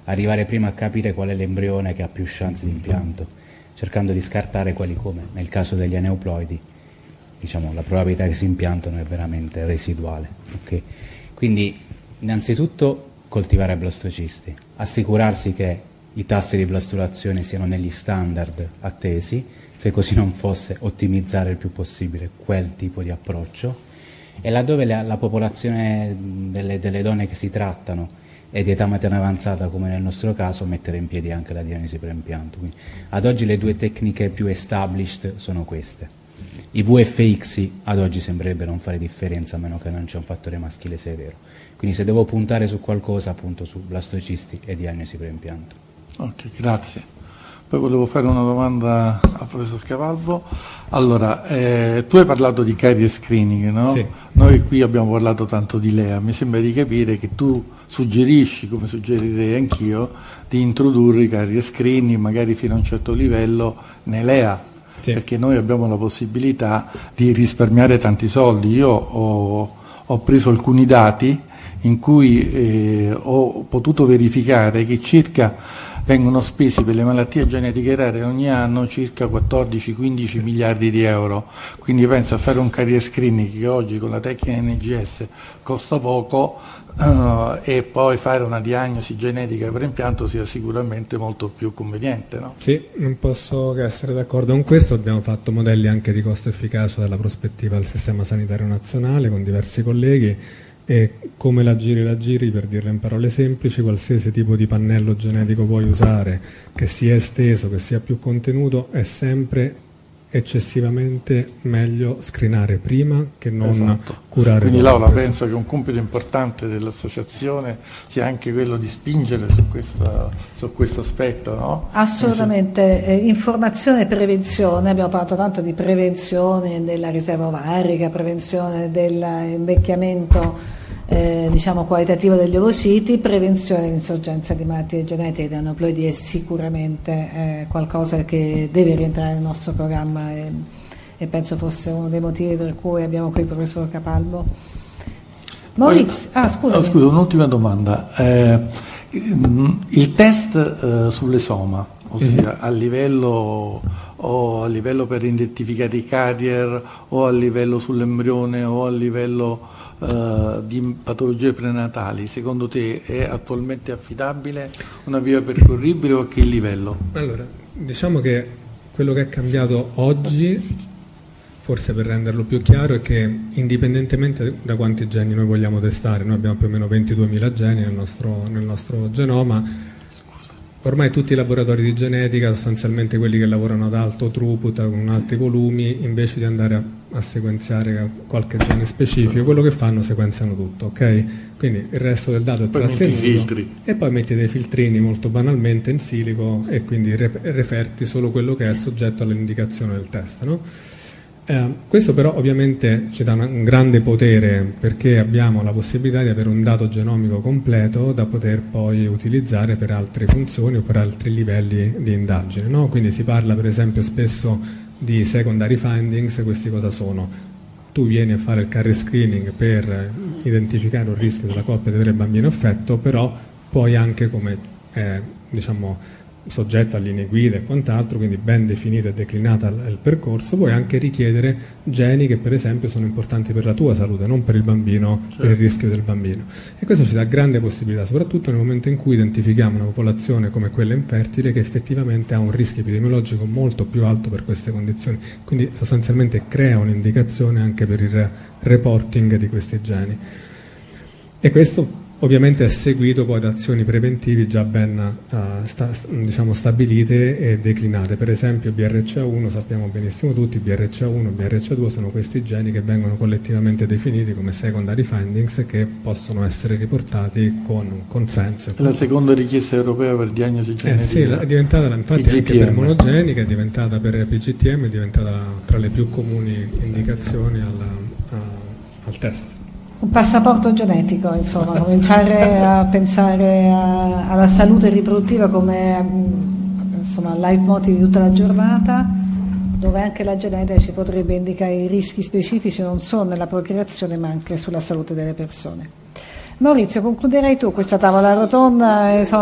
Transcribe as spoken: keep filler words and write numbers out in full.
arrivare prima a capire qual è l'embrione che ha più chance di impianto, cercando di scartare quelli come, nel caso degli aneuploidi, diciamo, la probabilità che si impiantano è veramente residuale. Okay? Quindi innanzitutto coltivare blastocisti, assicurarsi che i tassi di blastulazione siano negli standard attesi, se così non fosse ottimizzare il più possibile quel tipo di approccio, e laddove la, la popolazione delle, delle donne che si trattano è di età materna avanzata come nel nostro caso, mettere in piedi anche la diagnosi preimpianto. Quindi, ad oggi le due tecniche più established sono queste. I V F X ad oggi sembrerebbe non fare differenza a meno che non c'è un fattore maschile severo. Quindi se devo puntare su qualcosa, appunto su blastocisti e diagnosi preimpianto. Ok, grazie. Poi volevo fare una domanda al professor Cavallo. Allora, eh, tu hai parlato di carrier screening, no? Sì. Noi qui abbiamo parlato tanto di L E A. Mi sembra di capire che tu suggerisci, come suggerirei anch'io, di introdurre i carrier screening magari fino a un certo livello nell'E A. Sì. Perché noi abbiamo la possibilità di risparmiare tanti soldi. Io ho, ho preso alcuni dati in cui eh, ho potuto verificare che circa vengono spesi per le malattie genetiche rare ogni anno circa quattordici quindici miliardi di euro. Quindi penso a fare un carrier screening che oggi con la tecnica N G S costa poco uh, e poi fare una diagnosi genetica per impianto sia sicuramente molto più conveniente, no? Sì, non posso che essere d'accordo con questo. Abbiamo fatto modelli anche di costo efficacia dalla prospettiva del sistema sanitario nazionale con diversi colleghi. E come la giri la giri, per dirla in parole semplici, qualsiasi tipo di pannello genetico puoi usare, che sia esteso, che sia più contenuto, è sempre eccessivamente meglio screenare prima che non esatto. curare. Quindi Laura, penso che un compito importante dell'associazione sia anche quello di spingere su questo, su questo aspetto, no? Assolutamente, eh, informazione e prevenzione. Abbiamo parlato tanto di prevenzione della riserva ovarica, prevenzione dell'invecchiamento eh, diciamo qualitativo degli ovociti, prevenzione dell'insorgenza di malattie genetiche di aneuploidi è sicuramente eh, qualcosa che deve rientrare nel nostro programma e, e penso fosse uno dei motivi per cui abbiamo qui il professor Capalbo. Maurizio, ah, oh, scusa, un'ultima domanda. Eh, il test eh, sull'esoma, ossia a livello o a livello per identificare i carrier o a livello sull'embrione o a livello uh, di patologie prenatali, secondo te è attualmente affidabile, una via percorribile o a che livello? Allora, diciamo che quello che è cambiato oggi, forse per renderlo più chiaro, è che indipendentemente da quanti geni noi vogliamo testare, noi abbiamo più o meno ventiduemila geni nel nostro, nel nostro genoma. Ormai tutti i laboratori di genetica, sostanzialmente quelli che lavorano ad alto throughput, con alti volumi, invece di andare a, a sequenziare qualche gene specifico, quello che fanno sequenziano tutto, ok? Quindi il resto del dato è poi trattenuto filtri. E poi metti dei filtrini molto banalmente in silico e quindi re- referti solo quello che è soggetto all'indicazione del test, no? Eh, questo però ovviamente ci dà una, un grande potere, perché abbiamo la possibilità di avere un dato genomico completo da poter poi utilizzare per altre funzioni o per altri livelli di indagine, no? Quindi si parla per esempio spesso di secondary findings. Questi cosa sono? Tu vieni a fare il carrier screening per identificare un rischio della coppia di avere bambino affetto, però poi anche come eh, diciamo soggetto a linee guida e quant'altro, quindi ben definita e declinata il percorso, puoi anche richiedere geni che per esempio sono importanti per la tua salute, non per il bambino, certo, per il rischio del bambino. E questo ci dà grande possibilità, soprattutto nel momento in cui identifichiamo una popolazione come quella infertile che effettivamente ha un rischio epidemiologico molto più alto per queste condizioni, quindi sostanzialmente crea un'indicazione anche per il reporting di questi geni. E questo ovviamente è seguito poi da azioni preventivi già ben uh, sta, diciamo stabilite e declinate. Per esempio B R C A uno, sappiamo benissimo tutti, B R C A uno e B R C A due sono questi geni che vengono collettivamente definiti come secondary findings, che possono essere riportati con un consenso. La seconda richiesta europea per diagnosi genetica? Eh, sì, è diventata infatti anche per monogenica, è diventata per P G T M, è diventata tra le più comuni indicazioni alla, a, al test. Un passaporto genetico, insomma, cominciare a pensare a, alla salute riproduttiva come insomma leitmotiv di tutta la giornata, dove anche la genetica ci potrebbe indicare i rischi specifici non solo nella procreazione ma anche sulla salute delle persone. Maurizio, concluderai tu questa tavola rotonda?